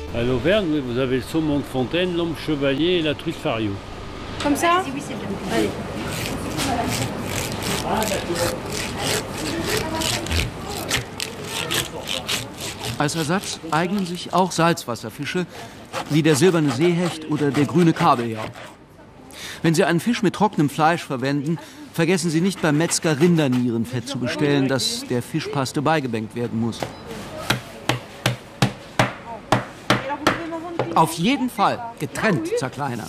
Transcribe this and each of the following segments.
À l'Auvergne, vous avez le saumon de fontaine, l'ombre chevalier et la truite fario. Comme ça? Oui, c'est bien. Allez. Als Ersatz eignen sich auch Salzwasserfische, wie der silberne Seehecht oder der grüne Kabeljau. Wenn Sie einen Fisch mit trockenem Fleisch verwenden, vergessen Sie nicht beim Metzger Rindernierenfett zu bestellen, das der Fischpaste beigemengt werden muss. Auf jeden Fall getrennt zerkleinern.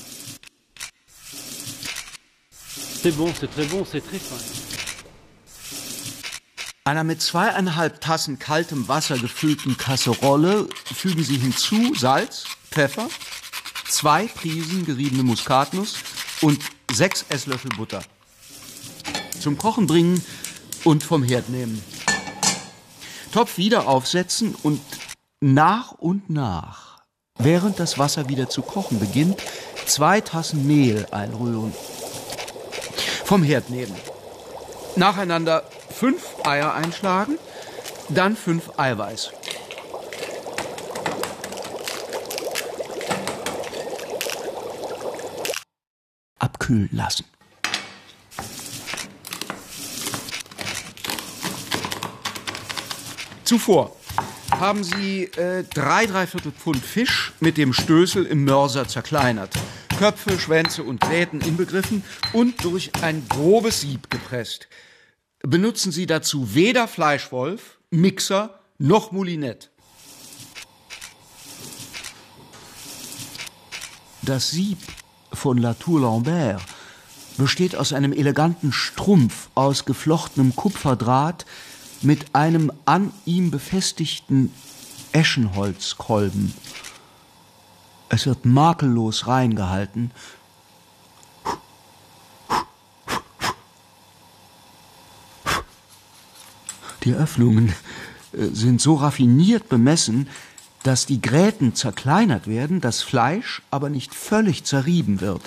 C'est bon, c'est très fin. Einer mit 2,5 Tassen kaltem Wasser gefüllten Kasserolle fügen Sie hinzu Salz, Pfeffer, 2 Prisen geriebene Muskatnuss und 6 Esslöffel Butter. Zum Kochen bringen und vom Herd nehmen. Topf wieder aufsetzen und nach, während das Wasser wieder zu kochen beginnt, 2 Tassen Mehl einrühren. Vom Herd nehmen. Nacheinander 5 Eier einschlagen, dann 5 Eiweiß. Abkühlen lassen. Zuvor haben Sie 3/4 Pfund Fisch mit dem Stößel im Mörser zerkleinert. Köpfe, Schwänze und Gräten inbegriffen und durch ein grobes Sieb gepresst. Benutzen Sie dazu weder Fleischwolf, Mixer noch Moulinette. Das Sieb von La Tour Lambert besteht aus einem eleganten Strumpf aus geflochtenem Kupferdraht mit einem an ihm befestigten Eschenholzkolben. Es wird makellos reingehalten. Die Öffnungen sind so raffiniert bemessen, dass die Gräten zerkleinert werden, das Fleisch aber nicht völlig zerrieben wird.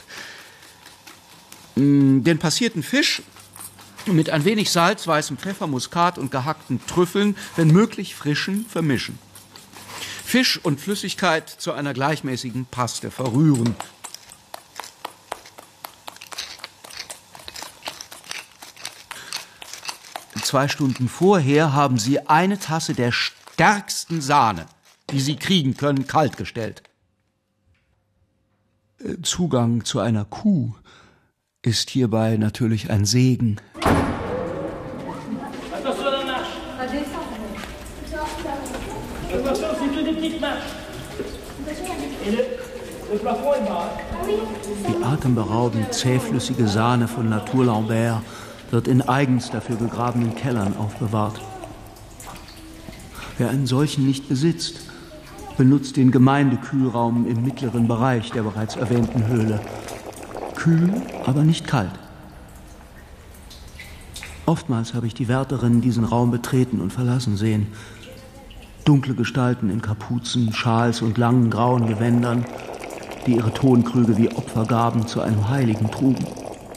Den passierten Fisch mit ein wenig Salz, weißem Pfeffer, Muskat und gehackten Trüffeln, wenn möglich frischen, vermischen. Fisch und Flüssigkeit zu einer gleichmäßigen Paste verrühren. Zwei Stunden vorher haben Sie eine Tasse der stärksten Sahne, die Sie kriegen können, kaltgestellt. Zugang zu einer Kuh ist hierbei natürlich ein Segen. Die atemberaubend zähflüssige Sahne von La Tour Lambert wird in eigens dafür gegrabenen Kellern aufbewahrt. Wer einen solchen nicht besitzt, benutzt den Gemeindekühlraum im mittleren Bereich der bereits erwähnten Höhle. Kühl, aber nicht kalt. Oftmals habe ich die Wärterinnen diesen Raum betreten und verlassen sehen. Dunkle Gestalten in Kapuzen, Schals und langen grauen Gewändern, die ihre Tonkrüge wie Opfergaben zu einem Heiligen trugen.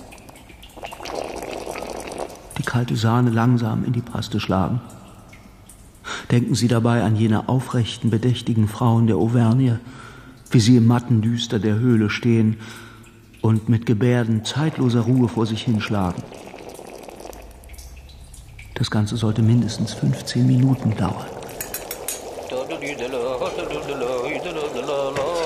Die kalte Sahne langsam in die Paste schlagen. Denken Sie dabei an jene aufrechten, bedächtigen Frauen der Auvergne, wie sie im matten Düster der Höhle stehen und mit Gebärden zeitloser Ruhe vor sich hinschlagen. Das Ganze sollte mindestens 15 Minuten dauern.